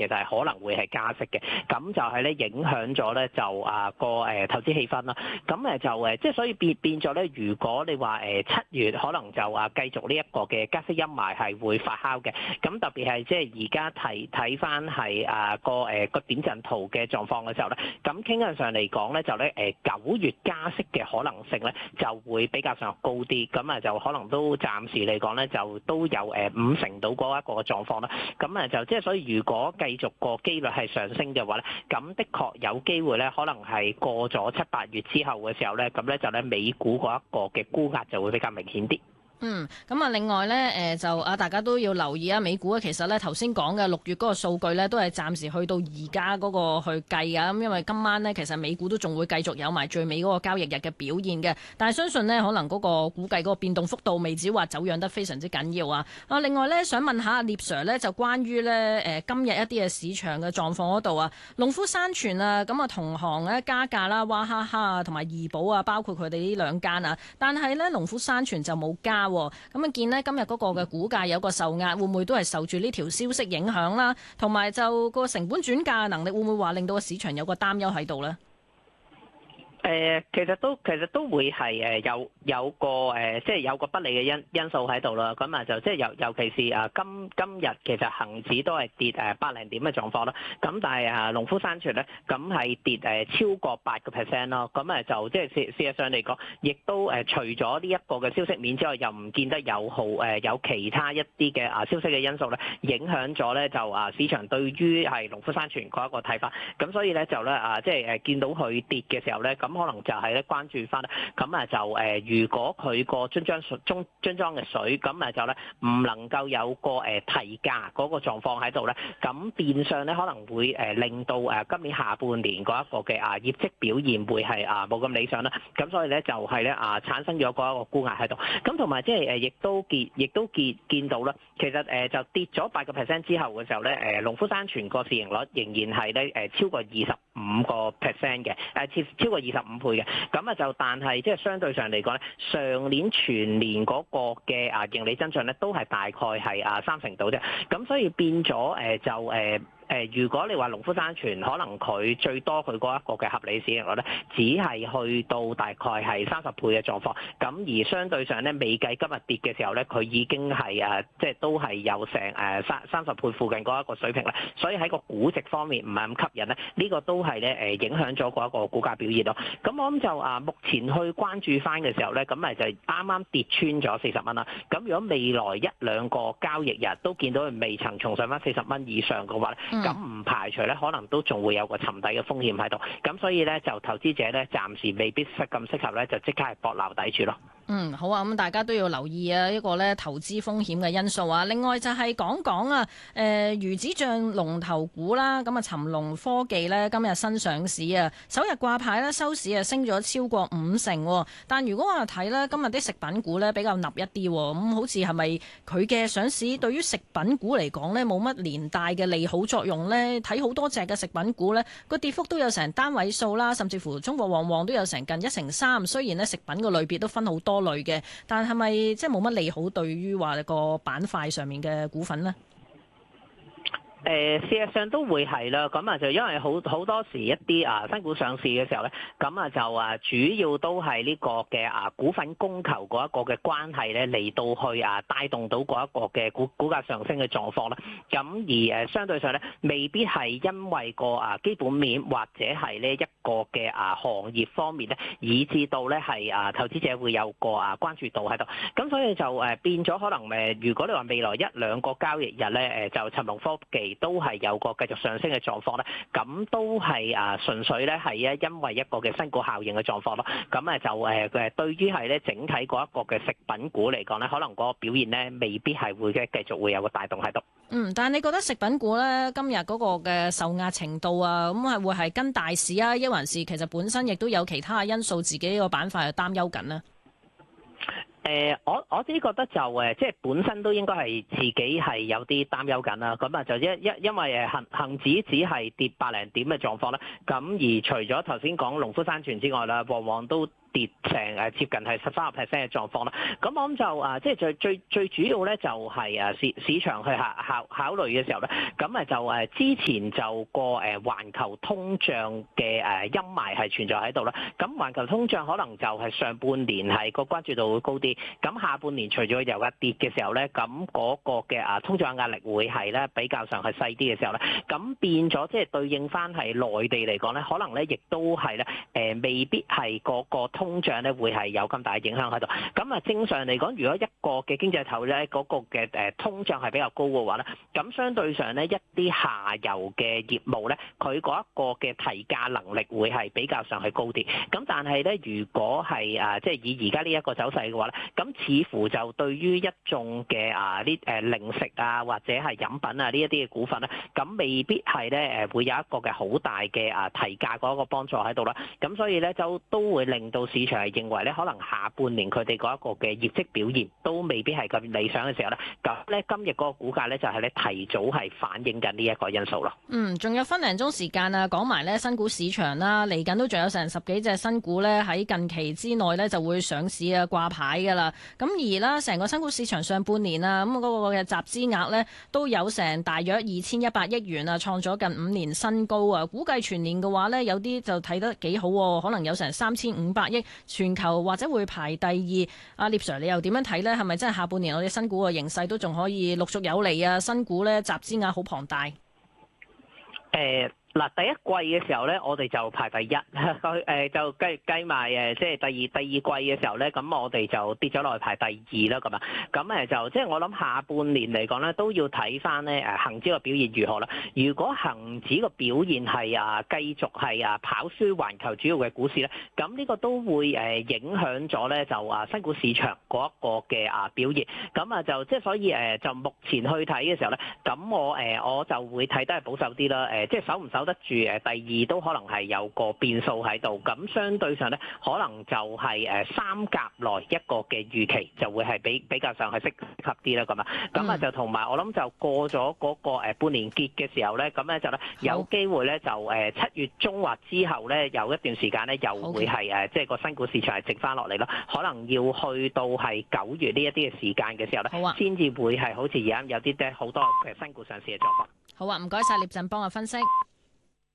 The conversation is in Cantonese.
其實係可能會係加息嘅，咁就係咧影響咗咧就個投資氣氛啦。咁就即係所以變咗咧，如果你話7月可能就繼續呢一個嘅加息陰霾係會發酵嘅，咁特別係即係而家睇翻係個點陣圖嘅狀況嘅時候咧，咁傾向上嚟講咧就咧9月加息嘅可能性咧就會比較上高啲，咁就可能都暫時嚟講咧就都有50%到嗰一個狀況啦。咁就即係所以如果繼續個機率係上升嘅話咧，咁的確有機會咧可能係過咗7、8月之後嘅時候咧，咁咧就咧美股嗰一個嘅沽壓就會比較明顯啲。 咁另外咧，就大家都要留意啊，美股啊，其實咧頭先講嘅6月嗰個數據咧，都係暫時去到而家嗰個去計啊。咁因為今晚咧，其實美股都仲會繼續有埋最尾嗰個交易日嘅表現嘅。但係相信呢，可能嗰個估計嗰個變動幅度未止話走樣得非常之緊要啊。另外咧，想問下聶 Sir 咧，就關於咧今日一啲嘅市場嘅狀況嗰度啊，農夫山泉啊，咁同行咧加價啦，娃哈哈啊，同埋怡寶啊，包括佢哋呢兩間啊，但係咧農夫山泉就冇加。咁見呢今日嗰個嘅股價有個受壓，會唔會都係受住呢條消息影響啦？同埋就個成本轉嫁能力會唔會話令到個市場有個擔憂喺度呢？ 其實都會係有個即係有個不利嘅因素喺度啦。咁就即係尤其是今日其實恆指都係跌800點嘅狀況啦。咁但係農夫山泉咧，咁係跌超過8%咯。咁就即係事實上嚟講，亦都除咗呢一個嘅消息面之外，又唔見得有其他一啲嘅消息嘅因素咧，影響咗咧就市場對於係農夫山泉嗰一個睇法。咁所以咧就咧即係見到佢跌嘅時候咧，咁可能就係咧關注翻，咁就如果佢個樽裝嘅水，咁就咧唔能夠有個提價嗰個狀況喺度咧，咁變相咧可能會令到今年下半年嗰一個嘅業績表現會係冇咁理想啦。咁所以咧就係咧產生咗嗰一個沽壓喺度。咁同埋即係亦都見到啦，其實就跌咗8%之後嘅時候咧，農夫山泉個市盈率仍然係咧超過25%嘅，超過25倍嘅。咁就但係即係相對上嚟講咧，上年全年嗰個嘅盈利增長咧都係大概係30%到啫。咁所以變咗就如果你話農夫山泉可能佢最多佢嗰一個嘅合理市盈率咧，只係去到大概係30倍嘅狀況。咁而相對上咧，未計今日跌嘅時候咧，佢已經係即係都係有成30倍附近嗰一個水平啦。所以喺個估值方面唔係咁吸引咧，呢個都係咧影響咗嗰一個股價表現咯。咁我諗就目前去關注翻嘅時候咧，咁咪就啱啱跌穿咗40蚊啦。咁如果未來1-2個交易日都見到佢未曾重上翻40蚊以上嘅話咧，咁唔排除咧，可能都仲會有個沉底嘅風險喺度。咁所以咧，就投資者咧，暫時未必咁適合咧，就即刻係搏撈底處咯。 好啊，咁大家都要留意啊，一個咧投資風險嘅因素啊。另外就係講啊，魚子醬龍頭股啦，咁尋龍科技咧今日新上市啊，首日掛牌咧收市升咗超過50%。但如果我睇咧今日啲食品股咧比較納一啲，咁好似係咪佢嘅上市對於食品股嚟講咧冇乜連帶嘅利好作用咧？睇好多隻嘅食品股咧個跌幅都有成單位數啦，甚至乎中國旺旺都有成近1成3。雖然咧食品個類別都分好多類嘅，但係咪即係冇乜利好對於話個板塊上面嘅股份呢？ 事實上都會係啦，咁就因為好多時一啲新股上市嘅時候咧，咁就主要都係呢個嘅股份供求嗰一個嘅關係咧，嚟到去帶動到嗰一個嘅股價上升嘅狀況啦。咁而相對上咧，未必係因為個基本面或者係呢一個嘅行業方面咧，以至到咧係投資者會有個關注度喺度。咁所以就變咗可能如果你話未來1-2個交易日咧，就尋龍科技都係有個繼續上升嘅狀況咧，咁都係純粹咧係因為一個嘅新股效應嘅狀況咯。咁就對於係咧整體嗰一個嘅食品股嚟講咧，可能嗰個表現咧未必係會繼續會有個帶動喺度。 但係你覺得食品股咧今日嗰個嘅受壓程度咁係會係跟大市啊，抑還是其實本身亦都有其他嘅因素，自己個板塊係擔憂緊呢？ 我自己覺得就即係本身都應該係自己係有啲擔憂緊啦。咁就因為恆指只係跌800點嘅狀況啦。咁而除咗頭先講農夫山泉之外啦，旺旺都跌成接近係13% 嘅狀況啦。咁我諗就即係最主要咧就係市場去考慮嘅時候咧，咁就之前就個環球通脹嘅陰霾係存在喺度啦。咁環球通脹可能就係上半年係個關注度會高啲，咁下半年除咗油價跌嘅時候咧，咁嗰個嘅通脹壓力會係咧比較上係細啲嘅時候咧，咁變咗即係對應翻係內地嚟講咧，可能咧亦都係咧未必係嗰個通脹咧會係有咁大影響喺度。咁正常嚟講，如果一個嘅經濟體咧嗰個嘅通脹係比較高嘅話咧，咁相對上咧一啲下游嘅業務咧，佢嗰一個嘅提價能力會係比較上係高啲。咁但係咧，如果係即係以而家呢一個走勢嘅話咧，咁似乎就對於一眾嘅零食啊或者係飲品啊呢一啲嘅股份咧，咁未必係咧會有一個嘅好大嘅提價嗰個幫助喺度啦。咁所以咧就都會令到市場係認為咧，可能下半年佢哋嗰一個嘅業績表現都未必係咁理想嘅時候咧，咁咧今日嗰個股價咧就係咧提早係反映緊呢一個因素咯。 仲有分零鐘時間啊，講埋咧新股市場啦，嚟緊都仲有成10幾隻新股咧喺近期之內咧就會上市啊掛牌噶啦。咁而啦成個新股市場上半年啊，咁嗰個嘅集資額咧都有成大約2100億元啊，創咗近5年新高啊。估計全年嘅話咧，有啲就睇得幾好，可能有成3500億，全球或者會排第二。阿聶 Sir， 你又點樣睇呢？係咪真係下半年我哋新股嘅形勢都仲可以陸續有嚟啊？新股咧集資額好龐大。 嗱，第一季嘅時候咧，我哋就排第一，就計埋即係第二季嘅時候咧，咁我哋就跌咗落去排第二啦，咁啊，咁就即係我諗下半年嚟講咧，都要睇翻咧恆指個表現如何啦。如果恆指個表現係繼續係跑輸環球主要嘅股市咧，咁呢個都會影響咗咧就新股市場嗰一個嘅表現。咁就即係所以就目前去睇嘅時候咧，咁我就會睇得係保守啲啦。即係守唔守得住第二都可能係有個變數喺度，咁相對上咧可能就係三甲內一個嘅預期就會係比較上係適合啲啦，咁就同埋我諗就過咗嗰個半年結嘅時候咧，咁咧就咧有機會咧就7月中或之後咧有一段時間咧又會係即係個新股市場係直翻落嚟咯，可能要去到係9月呢一啲嘅時間嘅時候咧，先至會係好似而家有啲好多嘅新股上市嘅狀況。 好啊，唔該晒聶振邦嘅分析。